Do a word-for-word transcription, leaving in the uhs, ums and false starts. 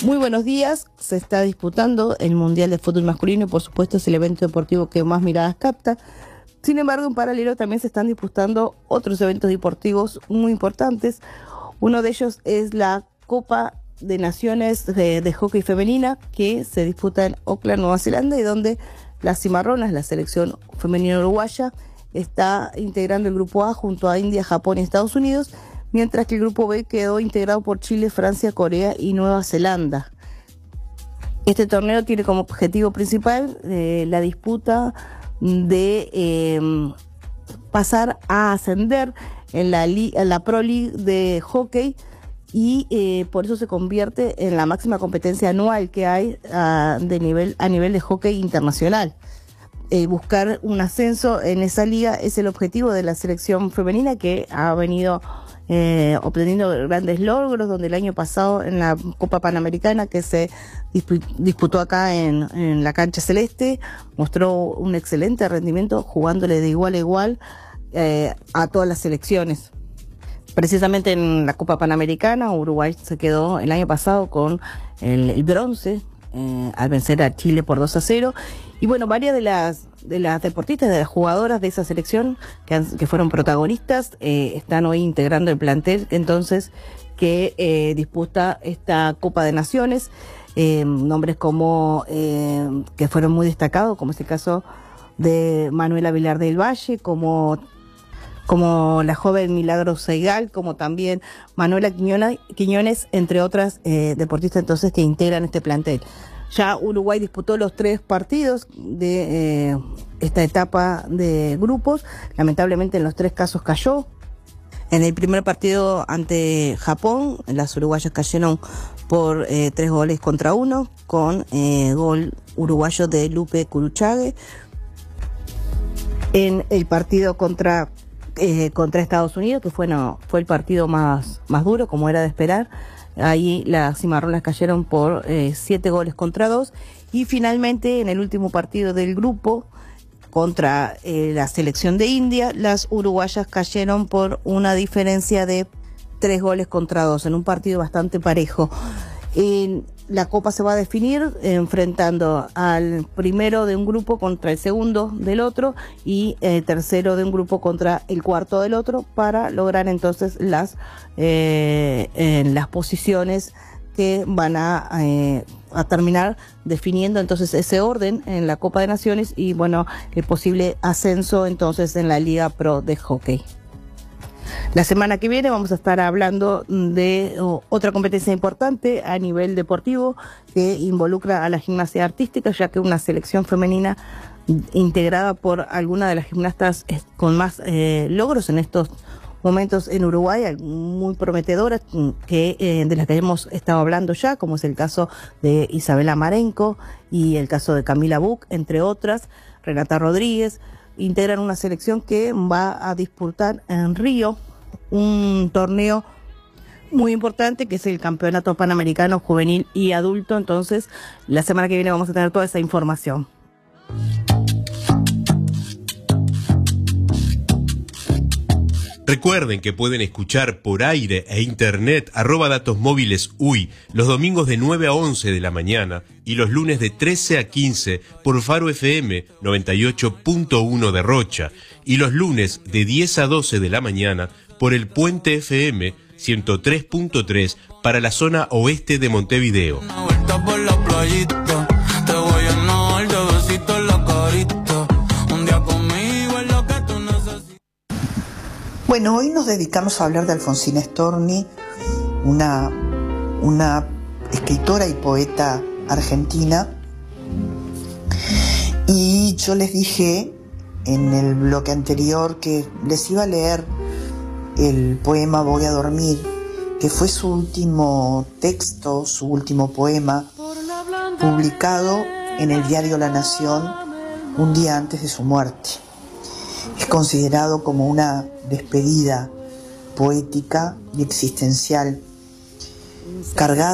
Muy buenos días, se está disputando el Mundial de Fútbol Masculino y por supuesto es el evento deportivo que más miradas capta. Sin embargo, en paralelo también se están disputando otros eventos deportivos muy importantes. Uno de ellos es la Copa de Naciones de, de Hockey Femenina, que se disputa en Auckland, Nueva Zelanda, y donde las cimarronas, la selección femenina uruguaya, está integrando el grupo A junto a India, Japón y Estados Unidos, mientras que el grupo B quedó integrado por Chile, Francia, Corea y Nueva Zelanda. Este torneo tiene como objetivo principal eh, la disputa de eh, pasar a ascender en la, en la Pro League de hockey y eh, por eso se convierte en la máxima competencia anual que hay uh, de nivel, a nivel de hockey internacional. Eh, buscar un ascenso en esa liga es el objetivo de la selección femenina, que ha venido Eh, obteniendo grandes logros, donde el año pasado en la Copa Panamericana que se disp- disputó acá en, en la cancha celeste, mostró un excelente rendimiento jugándole de igual a igual eh, a todas las selecciones. Precisamente en la Copa Panamericana Uruguay se quedó el año pasado con el, el bronce eh, al vencer a Chile por dos a cero. Y bueno, varias de las de las deportistas, de las jugadoras de esa selección que, han, que fueron protagonistas, eh, están hoy integrando el plantel entonces que eh, disputa esta Copa de Naciones. Eh, nombres como eh, que fueron muy destacados, como es el caso de Manuela Vilar del Valle, como como la joven Milagros Seigal, como también Manuela Quiñona, Quiñones, entre otras eh, deportistas entonces que integran este plantel. Ya Uruguay disputó los tres partidos de eh, esta etapa de grupos. Lamentablemente en los tres casos cayó. En el primer partido ante Japón, las uruguayas cayeron por eh, tres goles contra uno, con eh, gol uruguayo de Lupe Curuchague. En el partido contra eh, contra Estados Unidos, que fue, no, fue el partido más, más duro, como era de esperar, ahí las cimarronas cayeron por eh, siete goles contra dos. Y finalmente, en el último partido del grupo, contra eh, la selección de India, las uruguayas cayeron por una diferencia de tres goles contra dos, en un partido bastante parejo. En la Copa se va a definir enfrentando al primero de un grupo contra el segundo del otro y el tercero de un grupo contra el cuarto del otro, para lograr entonces las eh, en las posiciones que van a, eh, a terminar definiendo entonces ese orden en la Copa de Naciones y bueno, el posible ascenso entonces en la Liga Pro de Hockey. La semana que viene vamos a estar hablando de oh, otra competencia importante a nivel deportivo que involucra a la gimnasia artística, ya que una selección femenina integrada por alguna de las gimnastas con más eh, logros en estos momentos en Uruguay, muy prometedoras, que eh, de las que hemos estado hablando ya, como es el caso de Isabela Marenco y el caso de Camila Buch, entre otras, Renata Rodríguez, integran una selección que va a disputar en Río un torneo muy importante, que es el Campeonato Panamericano Juvenil y Adulto. Entonces, la semana que viene vamos a tener toda esa información. Recuerden que pueden escuchar por aire e internet arroba datos móviles U I los domingos de nueve a once de la mañana y los lunes de trece a quince por Faro F M noventa y ocho punto uno de Rocha y los lunes de diez a doce de la mañana por el Puente F M ciento tres punto tres para la zona oeste de Montevideo. Una vuelta por la playita, te voy a nadar de besitos en la carita, un día conmigo es lo que tú necesitas. Bueno, hoy nos dedicamos a hablar de Alfonsina Storni, una, una escritora y poeta argentina. Y yo les dije en el bloque anterior que les iba a leer el poema Voy a dormir, que fue su último texto, su último poema, publicado en el diario La Nación un día antes de su muerte. Es considerado como una despedida poética y existencial, cargada